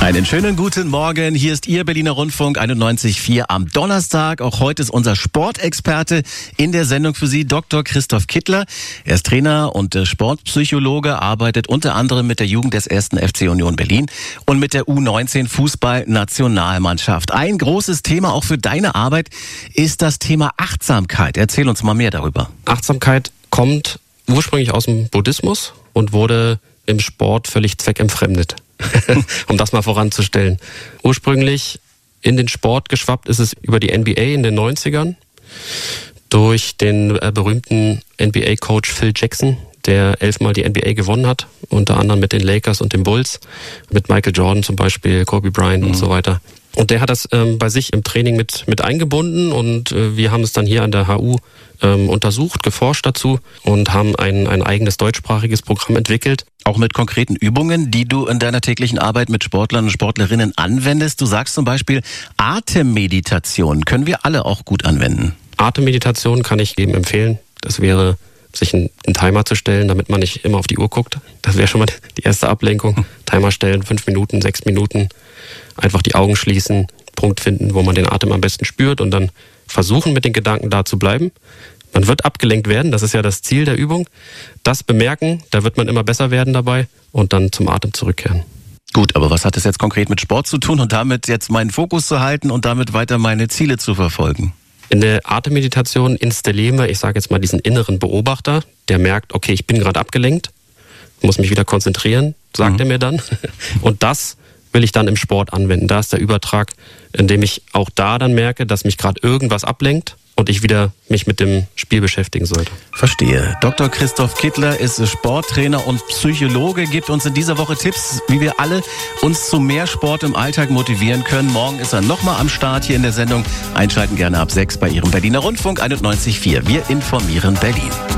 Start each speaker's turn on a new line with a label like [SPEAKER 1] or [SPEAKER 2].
[SPEAKER 1] Einen schönen guten Morgen. Hier ist Ihr Berliner Rundfunk 91.4 am Donnerstag. Auch heute ist unser Sportexperte in der Sendung für Sie, Dr. Christoph Kittler. Er ist Trainer und Sportpsychologe, arbeitet unter anderem mit der Jugend des 1. FC Union Berlin und mit der U19 Fußball-Nationalmannschaft. Ein großes Thema auch für deine Arbeit ist das Thema Achtsamkeit. Erzähl uns mal mehr darüber.
[SPEAKER 2] Achtsamkeit kommt ursprünglich aus dem Buddhismus und wurde im Sport völlig zweckentfremdet. Um das mal voranzustellen. Ursprünglich in den Sport geschwappt ist es über die NBA in den 90ern durch den berühmten NBA-Coach Phil Jackson, der 11-mal die NBA gewonnen hat, unter anderem mit den Lakers und den Bulls, mit Michael Jordan zum Beispiel, Kobe Bryant und so weiter. Und der hat das bei sich im Training mit eingebunden und wir haben es dann hier an der HU untersucht, geforscht dazu und haben ein eigenes deutschsprachiges Programm entwickelt.
[SPEAKER 1] Auch mit konkreten Übungen, die du in deiner täglichen Arbeit mit Sportlern und Sportlerinnen anwendest. Du sagst zum Beispiel, Atemmeditation können wir alle auch gut anwenden.
[SPEAKER 2] Atemmeditation kann ich jedem empfehlen. Das wäre, sich einen Timer zu stellen, damit man nicht immer auf die Uhr guckt. Das wäre schon mal die erste Ablenkung. Timer stellen, 5 Minuten, 6 Minuten. Einfach die Augen schließen, Punkt finden, wo man den Atem am besten spürt und dann versuchen, mit den Gedanken da zu bleiben. Man wird abgelenkt werden, das ist ja das Ziel der Übung. Das bemerken, da wird man immer besser werden dabei und dann zum Atem zurückkehren.
[SPEAKER 1] Gut, aber was hat das jetzt konkret mit Sport zu tun und damit jetzt meinen Fokus zu halten und damit weiter meine Ziele zu verfolgen?
[SPEAKER 2] In der Atemmeditation installieren wir, ich sage jetzt mal, diesen inneren Beobachter, der merkt, okay, ich bin gerade abgelenkt, muss mich wieder konzentrieren, sagt er mir dann. Und das will ich dann im Sport anwenden. Da ist der Übertrag, indem ich auch da dann merke, dass mich gerade irgendwas ablenkt und ich wieder mich mit dem Spiel beschäftigen sollte.
[SPEAKER 1] Verstehe. Dr. Christoph Kittler ist Sporttrainer und Psychologe, gibt uns in dieser Woche Tipps, wie wir alle uns zu mehr Sport im Alltag motivieren können. Morgen ist er nochmal am Start hier in der Sendung. Einschalten gerne ab 6 bei Ihrem Berliner Rundfunk 91.4. Wir informieren Berlin.